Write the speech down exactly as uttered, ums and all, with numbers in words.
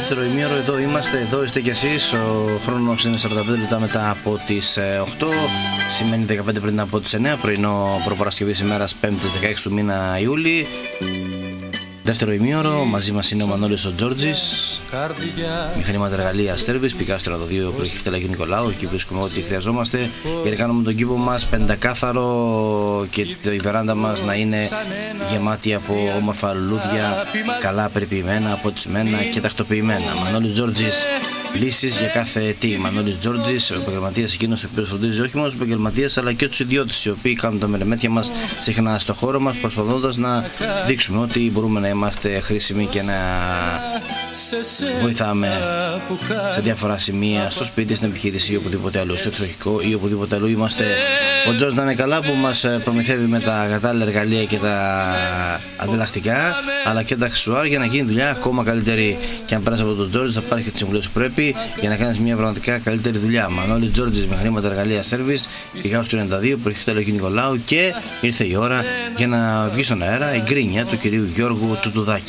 δεύτερο ημίωρο. Εδώ είμαστε, εδώ είστε κι εσείς. Ο χρόνος είναι σαράντα πέντε λεπτά μετά από τις οκτώ. Σημαίνει δεκαπέντε πριν από τις εννέα. Πρωινό προπαρασκευής ημέρας πέμπτης δεκαέξι του μήνα Ιούλη. Δεύτερο ημίωρο, μαζί μας είναι ο Μανώλης ο Τζόρτζης. Μηχανήματα εργαλεία Service, Πικάστρο το δύο Προεχεικτέλα Νικολάου. Εκεί βρίσκουμε ό,τι χρειαζόμαστε για να κάνουμε τον κήπο μας πεντακάθαρο και η βεράντα μας να είναι γεμάτη από όμορφα λουλούδια, καλά περιποιημένα, αποτισμένα και τακτοποιημένα. Μανώλης Τζόρτζης, λύσεις για κάθε τι. Μανώλης Τζόρτζης, ο επαγγελματίας εκείνος ο οποίος φροντίζει όχι μόνο τους επαγγελματίες αλλά και τους ιδιώτες οι οποίοι κάνουν τα μερεμέτια μας συχνά στο χώρο μας, προσπαθώντας να δείξουμε ότι μπορούμε να είμαστε χρήσιμοι και να βοηθάμε σε διάφορα σημεία, στο σπίτι, στην επιχείρηση ή οπουδήποτε άλλο, στο εξοχικό ή οπουδήποτε άλλο είμαστε. Ο Τζος να είναι καλά που μας προμηθεύει με τα κατάλληλα εργαλεία και τα ανταλλακτικά, αλλά και τα αξεσουάρ για να γίνει δουλειά ακόμα καλύτερη. Και αν πέρασε από τον Τζόρτζ θα πάρει και τις συμβουλές που πρέπει για να κάνεις μια πραγματικά καλύτερη δουλειά. Μανώλη Τζόρτζης, μηχανήματα εργαλεία Service, Πικάστρο τριάντα δύο Προεχεικτέλα Νικολάου. Και ήρθε η ώρα για να βγει στον αέρα η γκρίνια του κυρίου Γιώργου Τουτουδάκη.